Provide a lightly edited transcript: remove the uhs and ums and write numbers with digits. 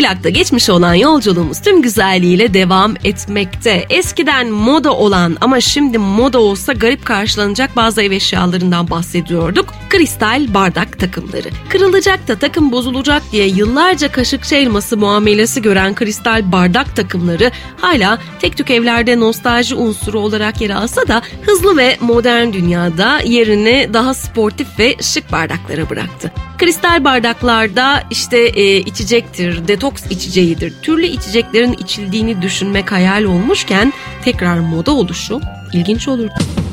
Plakta geçmiş olan yolculuğumuz tüm güzelliğiyle devam etmekte. Eskiden moda olan ama şimdi moda olsa garip karşılanacak bazı ev eşyalarından bahsediyorduk. Kristal bardak takımları. Kırılacak da takım bozulacak diye yıllarca kaşıkçı elması muamelesi gören kristal bardak takımları hala tek tük evlerde nostalji unsuru olarak yer alsa da hızlı ve modern dünyada yerini daha sportif ve şık bardaklara bıraktı. Kristal bardaklarda işte içecektir, detoks içeceğidir, türlü içeceklerin içildiğini düşünmek hayal olmuşken tekrar moda oluşu ilginç olurdu.